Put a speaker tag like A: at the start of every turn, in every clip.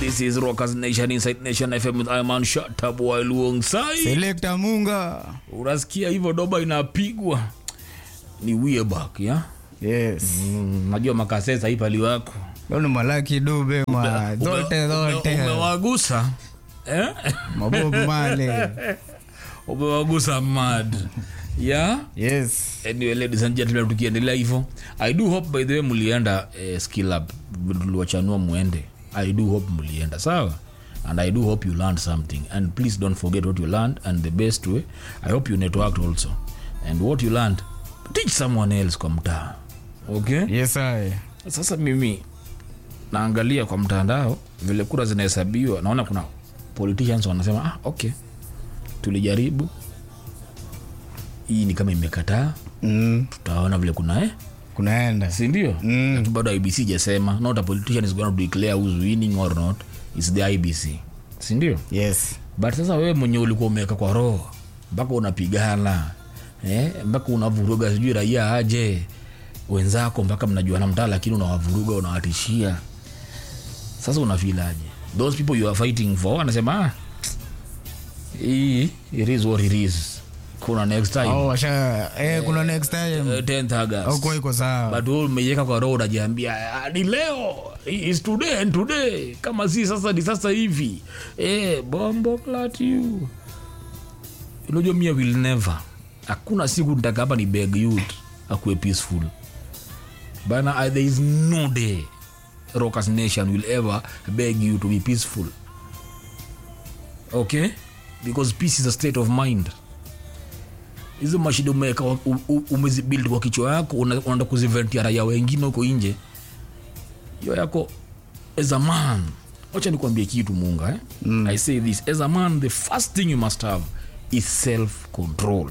A: This is Rockers Nation Inside Nation FM with Iman Shatabu alongside
B: Selector Munga.
A: Unasikia hivyo doba inapigwa ni we're back, yeah?
B: Yes.
A: Najua makasesa hii pali wako.
B: Ndio malaki dube ma zote.
A: Umewagusa?
B: Mabob male.
A: Umewagusa mad. Yeah?
B: Yes.
A: Anyway, ladies and gentlemen, tukiendelea hivyo. I do hope by the way mulienda skill up tuliwachanua muende. I do hope mulienda, sawa? And I do hope you learned something. And please don't forget what you learned. And the best way, I hope you networked also. And what you learned, teach someone else kwa mtaa. Okay?
B: Yes, I.
A: Sasa mimi naangalia kwa mtandao vile kura zinahesabiwa, naona kuna politicians wanasema okay, tulijaribu, hii ni kama imekataa, tutaona vile kunaenda, si ndio? Lakini bado IBC jasema, not a politician is going to declare who's winning or not, it's the IBC, si ndio?
B: Yes.
A: But sasa wewe mwenye ulikuwa umeweka kwa roho mpaka unapigana, mpaka unavuruga sijui raia aje wenzako, mpaka mnajuana mtaa lakini unawavuruga, unawatishia. Sasa unafilaje? Those people you are fighting for wanasema it is what it is. Kuna next time.
B: Kuna next time.
A: 10th August.
B: Au iko sawa.
A: But wewe umejeka kwa roho unajiambia ni leo, is today and today. Kama si sasa ni sasa hivi. Bombo clat you. Unajua mimi will never. Hakuna siku nitaka hapa ni beg youth akuwe peaceful. Bana, there is no day Rockers Nation will ever beg you to be peaceful. Okay? Because peace is a state of mind. Hizo mashida umeweka umezibuild kwa kichwa yako, unaenda kuziventia raia wengine huko nje. Hiyo yako as a man. Acha nikwambie kitu Munga, I say this, as a man the first thing you must have is self control.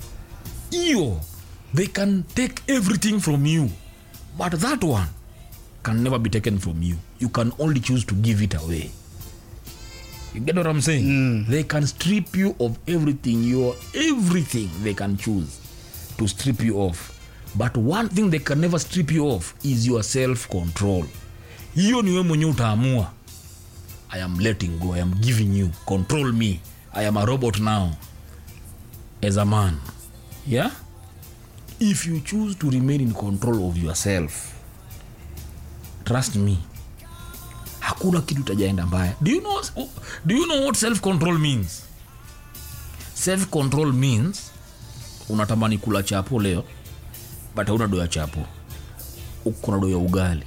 A: They can take everything from you, but that one can never be taken from you. You can only choose to give it away. You get what I'm saying? They can strip you of everything. Everything they can choose to strip you of. But one thing they can never strip you of is your self-control. Hiyo ni wewe mwenyewe utaamua. I am letting go. I am giving you. Control me. I am a robot now. As a man. Yeah? If you choose to remain in control of yourself, trust me, hakuna kitu tajaenda mbaya. Do you know what self-control means? Self-control means unatamani kula chapo leo, but hauna doya chapo. Uko na doya ugali.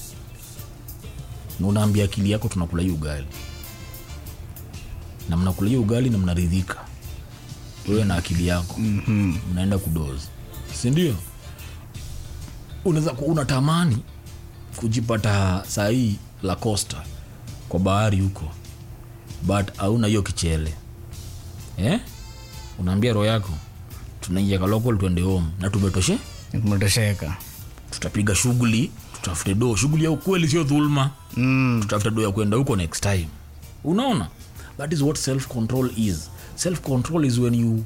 A: Na unaambia akili yako tunakula hiyo ugali. Na mnakula hiyo ugali na mnaridhika. Wewe na akili yako. Mnaenda kudozi. Si ndio? Unatamani kujipata sahi la Costa kwa bahari huko, but hauna hiyo kichele. Unaambia roho yako tunaingia kwa local twende home na tumetosheka. Tutapiga shughuli, tutafute do, shughuli ya ukweli sio dhulma. Tutafute do ya kwenda huko next time. Unaona? That is what self control is. Self control is when you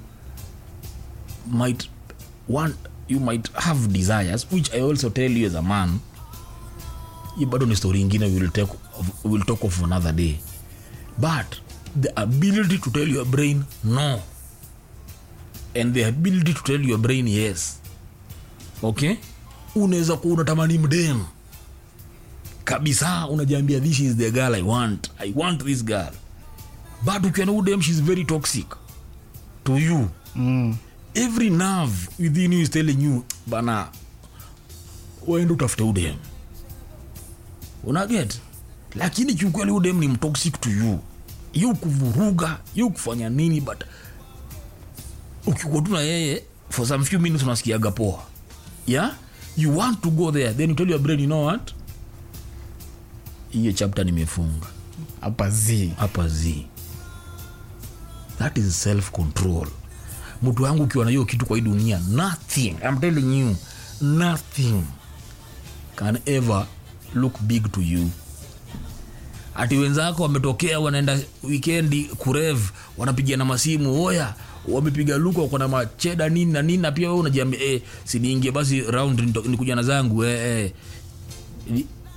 A: might have desires, which I also tell you as a man. Hii bado ni story ingine we'll talk of another day. But the ability to tell your brain no, and the ability to tell your brain yes. Okay? Unaweza kuwa unatamani mdem kabisa, unajiambia this is the girl I want this girl. But ukiona udem she's very toxic to you. Every nerve within you is telling you bana, uende utafute udem. Unaget? Lakini kiukweli udem ni mtoxic to you. You kuvuruga, you kufanya nini, but ukikuwa tu na yeye for some few minutes unasikiaga poa. Yeah? You want to go there, then you tell your brain, you know what? Hiyo chapter nimefunga.
B: Hapa zi. That is self control. Mtu wangu ukiwa na hiyo kitu kwa hii dunia, nothing, I'm telling you, nothing can ever look big to you. Ati wenzako wametokea wanaenda weekend kurev, wanapigia na masimu, oya wamepiga luko wako na macheda nini na nini, na pia wewe unajiambia si niingie basi round nikuja na zangu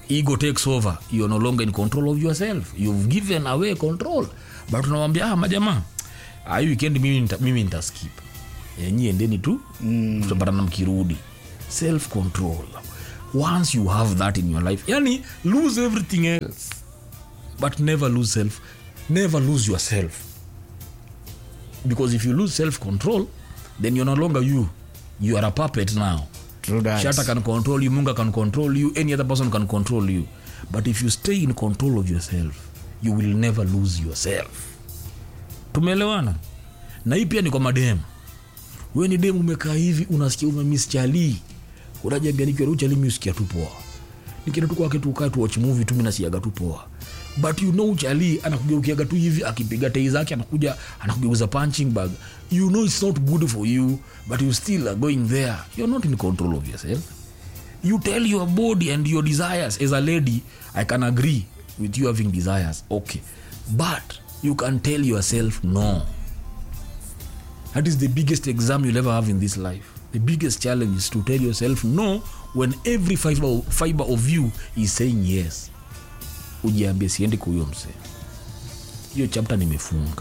B: ego takes over, you're no longer in control of yourself. You've given away control. But unawambia majama hii weekend mimi nitaskip, nyinyi endeni tu tutapatana mkirudi. Self control. Once you have that in your life, yani lose everything else but never lose yourself. Because if you lose self control, then you're no longer you are a puppet now.
A: True that.
B: Shatta can control you, Munga can control you, any other person can control you. But if you stay in control of yourself, you will never lose yourself. Tumeelewana? Na hii pia ni kwa madem. Wewe ni demu umekaa hivi unasikia umemiss chali. Unajambia nikiwa uchali mimi usikia tu poa. Nikienda tu kwake tu kaa tu watch movie tu mimi nasiaga tu poa. But you know chali anakugeukia tu hivi akipiga tei zake anakugeuza punching bag. You know it's not good for you, but you still are going there. You're not in control of yourself. You tell your body and your desires. As a lady, I can agree with you having desires. Okay. But you can tell yourself no. That is the biggest exam you'll ever have in this life. The biggest challenge is to tell yourself no when every fiber of you is saying yes. Ujiambie siendi kwa huyo mse. Hiyo chapter nimefunga.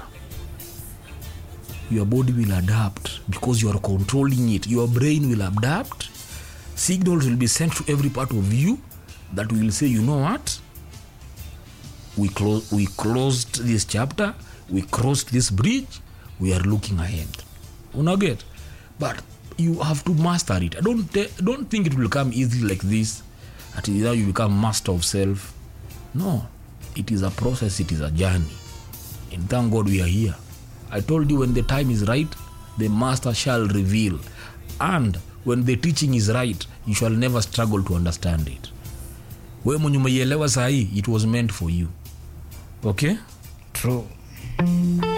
B: Your body will adapt because you are controlling it. Your brain will adapt. Signals will be sent to every part of you that will say, you know what? We closed this chapter. We crossed this bridge. We are looking ahead. Unaget? But you have to master it. I don't think it will come easily like this. That is how you become master of self. No. It is a process. It is a journey. And thank God we are here. I told you when the time is right, the master shall reveal. And when the teaching is right, you shall never struggle to understand it. Wewe mwenye umeielewa sahi, it was meant for you. Okay?
A: True.